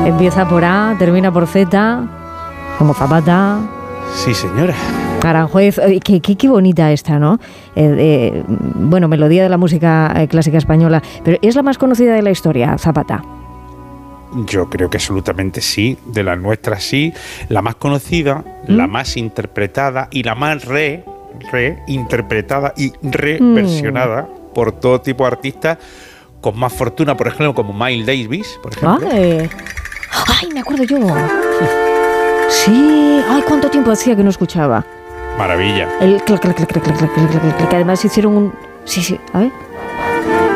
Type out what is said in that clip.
Empieza por A, termina por Z, como Zapata. Sí, señora. Aranjuez, qué bonita esta, ¿no? Bueno, melodía de la música clásica española, pero ¿es la más conocida de la historia, Zapata? Yo creo que absolutamente sí, de las nuestras sí. La más conocida, la más interpretada y la más reinterpretada y reversionada por todo tipo de artistas con más fortuna, por ejemplo, como Miles Davis, por ejemplo. ¡Ay, me acuerdo yo! Sí, ¡ay, cuánto tiempo hacía que no escuchaba! Maravilla. El clac, clac, clac, clac, clac, clac, clac, clac, que además hicieron un... Sí, a ver...